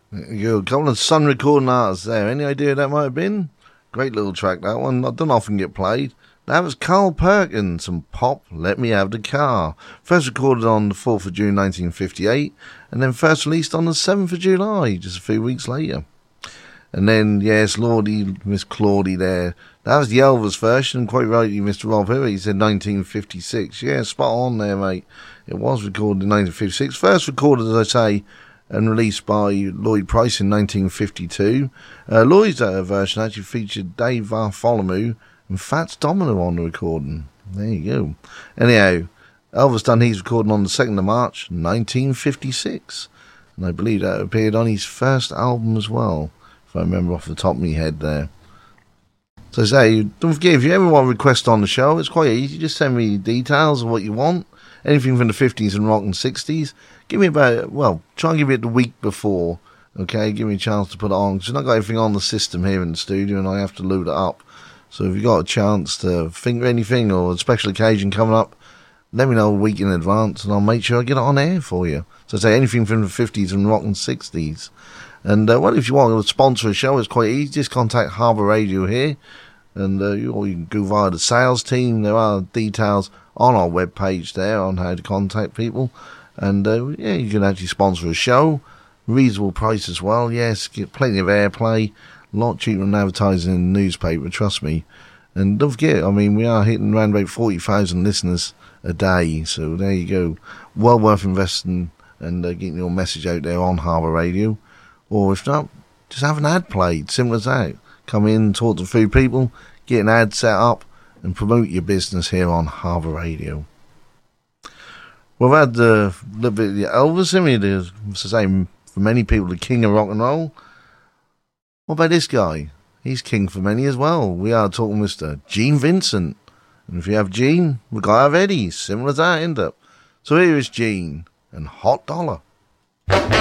You got a couple of Sun recording artists there. Any idea who that might have been? Great little track, that one. I don't often get played. That was Carl Perkins and Pop, Let Me Have the Car. First recorded on the 4th of June 1958, and then first released on the 7th of July, just a few weeks later. And then, yes, Lordy, Miss Claudie there. That was the Elvis version, quite rightly, Mr. Rob here. He said 1956. Yeah, spot on there, mate. It was recorded in 1956. First recorded, as I say, and released by Lloyd Price in 1952. Lloyd's version actually featured Dave Bartholomew and Fats Domino on the recording. There you go. Anyhow, Elvis done his recording on the 2nd of March 1956. And I believe that appeared on his first album as well, if I remember off the top of my head there. So I say, don't forget, if you ever want to request on the show, it's quite easy. Just send me details of what you want. Anything from the 50s and rock and 60s. Give me about, well, try and give it the week before, okay? Give me a chance to put it on, because I've not got anything on the system here in the studio, and I have to load it up. So if you've got a chance to think of anything, or a special occasion coming up, let me know a week in advance, and I'll make sure I get it on air for you. So I say, anything from the 50s and rock and 60s. And, well, if you want to sponsor a show, it's quite easy. Just contact Harbour Radio here, and or you can go via the sales team. There are details on our webpage there on how to contact people. And, yeah, you can actually sponsor a show. Reasonable price as well. Yes, get plenty of airplay. A lot cheaper than advertising in the newspaper, trust me. And don't forget, I mean, we are hitting around about 40,000 listeners a day. So there you go. Well worth investing and getting your message out there on Harbour Radio. Or if not, just have an ad played. Simple as that. Come in, talk to a few people, get an ad set up, and promote your business here on Harbour Radio. We've had a little bit of Elvis, I mean, it's the same for many people, the king of rock and roll. What about this guy? He's king for many as well. We are talking Mr. Gene Vincent. And if you have Gene, we've got to have Eddie. Simple as that, isn't it? So here is Gene and Hot Dollar.